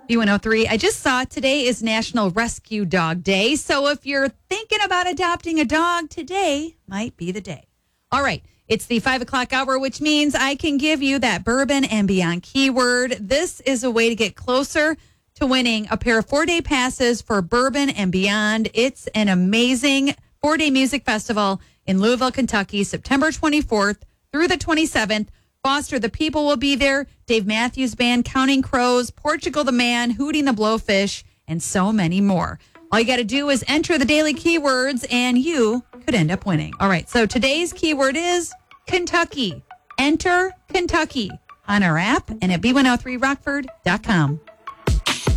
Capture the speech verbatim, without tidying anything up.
B one oh three. I just saw today is National Rescue Dog Day. So if you're thinking about adopting a dog, today might be the day. All right. It's the five o'clock hour, which means I can give you that Bourbon and Beyond keyword. This is a way to get closer to winning a pair of four-day passes for Bourbon and Beyond. It's an amazing four-day music festival in Louisville, Kentucky, September twenty-fourth through the twenty-seventh. Foster the People will be there. Dave Matthews Band, Counting Crows, Portugal the Man, Hooting the Blowfish, and so many more. All you got to do is enter the daily keywords, and you could end up winning. All right, so today's keyword is Kentucky. Enter Kentucky on our app and at B one oh three rockford dot com.